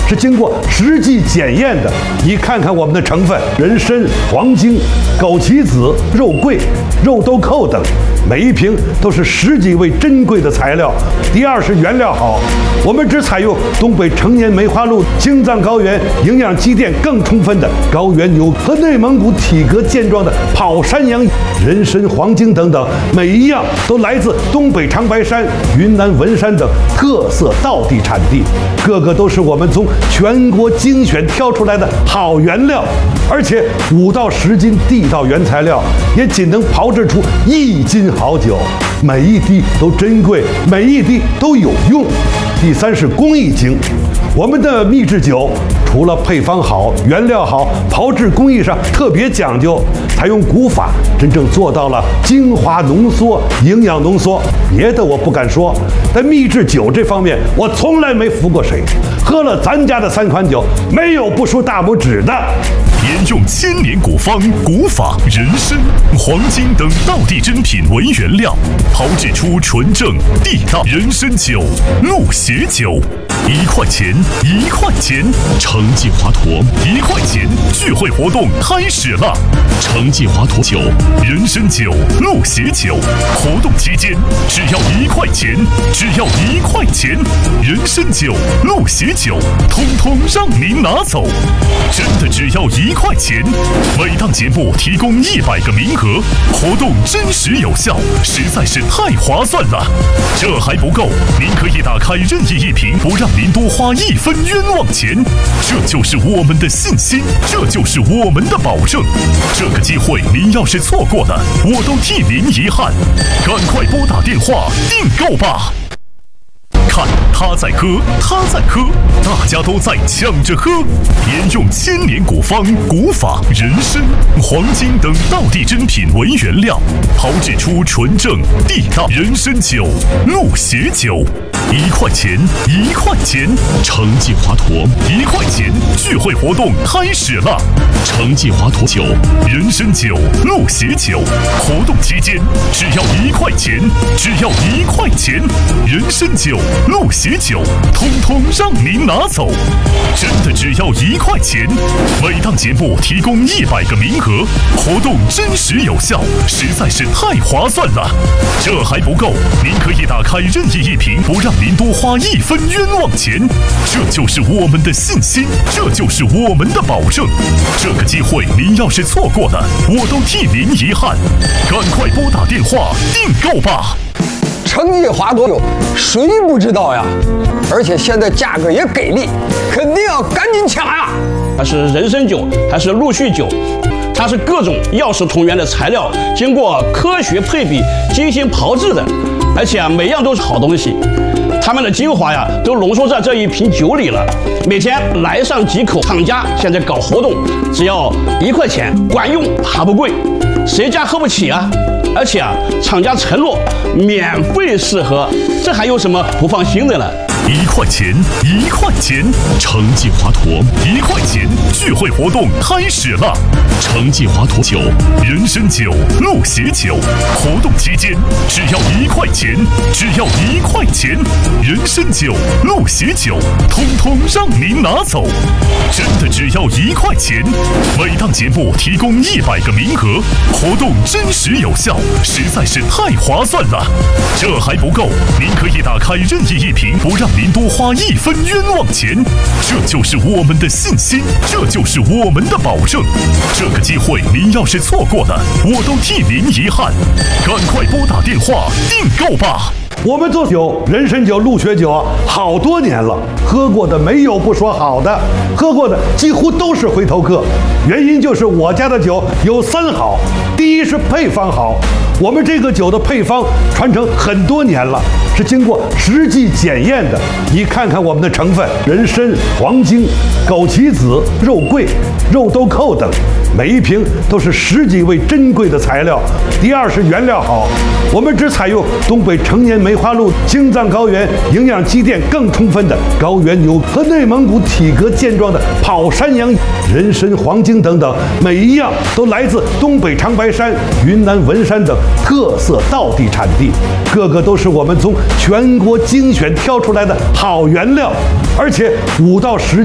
是经过实际检验的。你看看我们的成分：人参、黄精、枸杞子、肉桂、肉豆蔻等，每一瓶都是10几位珍贵的材料。第二是原料好，我们只采用东北成年梅花鹿青藏高原营养积淀更充分的高原牛和内蒙古体格健壮的跑山羊。人参、黄精等等，每一样都来自东北长白山、云南文山等特色道地产地，个个都是我们从全国精选挑出来的好原料，而且5到10斤地道原材料，也仅能炮制出1斤好酒，每一滴都珍贵，每一滴都有用。第三是工艺精，我们的秘制酒除了配方好、原料好，炮制工艺上特别讲究，采用古法，真正做到了精华浓缩、营养浓缩。别的我不敢说，但秘制酒这方面，我从来没服过谁。喝了咱家的3款酒，没有不竖大拇指的。 沿用1000年古方、古法、人参、黄精等道地珍品为原料，炮制出纯正地道人参酒、鹿血酒。1块钱，1块钱，成绩华佗1块钱聚会活动开始了。成绩华佗酒、人参酒、鹿血酒，活动期间只要1块钱，只要1块钱，人参酒、鹿血酒，通通让您拿走，真的只要1块钱。每档节目提供100个名额，活动真实有效，实在是太划算了。这还不够，您可以打开任意一瓶，不让您多花1分冤枉钱。这就是我们的信心，这就是我们的保证。这个机会您要是错过了，我都替您遗憾。赶快拨打电话订购吧。看他在喝，他在喝，大家都在抢着喝。沿用1000年古方、古法、人参、黄精等道地珍品为原料，炮制出纯正地道人参酒、鹿血酒。1块钱，1块钱，成绩华佗1块钱聚会活动开始了。成绩华佗酒、人参酒、鹿血酒，活动期间只要1块钱，只要1块钱，人参酒、鹿血酒，通通让您拿走，真的只要1块钱。每档节目提供100个名额，活动真实有效，实在是太划算了。这还不够，您可以打开任意一瓶，不让您多花1分冤枉钱。这就是我们的信心，这就是我们的保证。这个机会您要是错过了，我都替您遗憾。赶快拨打电话订购吧。 成绩华佗酒，谁不知道呀？而且现在价格也给力，肯定要赶紧抢呀！ 它是人参酒还是鹿血酒？它是各种药食同源的材料，经过科学配比、精心炮制的，而且每样都是好东西。它们的精华呀，都浓缩在这一瓶酒里了。每天来上几口。厂家现在搞活动，只要1块钱，管用还不贵，谁家喝不起啊？而且厂家承诺免费试喝，这还有什么不放心的呢 ？1块钱，1块钱，成绩华佗1块钱聚会活动开始了。成绩华佗酒、人参酒、鹿血酒，活动期间只要1块钱，只要1块钱，人参酒、鹿血酒，通通让您拿走，真的只要1块钱。每档节目提供100个名额，活动真实有效，实在是太划算了。这还不够，您可以打开任意一瓶，不让您多花1分冤枉钱。这就是我们的信心，这就是我们的保证。这个机会您要是错过了，我都替您遗憾。赶快拨打电话订购吧。 我们做酒，人参酒、鹿血酒好多年了，喝过的没有不说好的，喝过的几乎都是回头客。原因就是我家的酒有3好，第一是配方好，我们这个酒的配方传承很多年了，是经过实际检验的。你看看我们的成分：人参、黄精、枸杞子、肉桂、肉豆蔻等，每一瓶都是10几位珍贵的材料。第二是原料好，我们只采用东北成年梅花鹿青藏高原营养积淀更充分的高原牛和内蒙古体格健壮的跑山羊。人参、黄精等等，每一样都来自东北长白山、云南文山等特色道地产地，个个都是我们从全国精选挑出来的好原料，而且5到10